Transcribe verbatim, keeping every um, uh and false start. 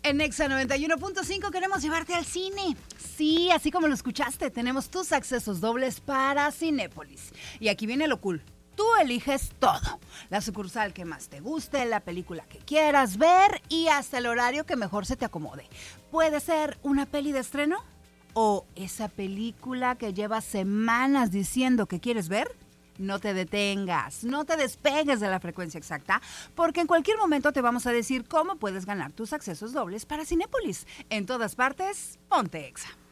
En Exa noventa y uno punto cinco queremos llevarte al cine. Sí, así como lo escuchaste, tenemos tus accesos dobles para Cinépolis. Y aquí viene lo cool. Tú eliges todo. La sucursal que más te guste, la película que quieras ver y hasta el horario que mejor se te acomode. Puede ser una peli de estreno o esa película que llevas semanas diciendo que quieres ver. No te detengas, no te despegues de la frecuencia exacta, porque en cualquier momento te vamos a decir cómo puedes ganar tus accesos dobles para Cinépolis. En todas partes, ponte Exa.